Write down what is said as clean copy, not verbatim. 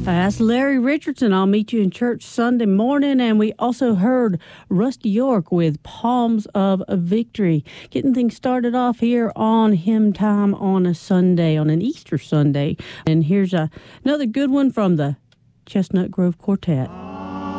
That's Larry Richardson. I'll meet you in church Sunday morning. And we also heard Rusty York with Palms of Victory. Getting things started off here on Hymn Time on a Sunday, on an Easter Sunday. And here's another good one from the Chestnut Grove Quartet.